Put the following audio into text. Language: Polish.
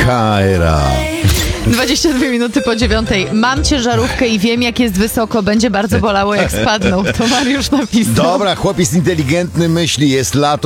Kaira. 22 minuty po 9. Mam ciężarówkę i wiem, jak jest wysoko. Będzie bardzo bolało, jak spadną. To Mariusz napisał. Dobra, chłopiec inteligentny myśli, jest lato.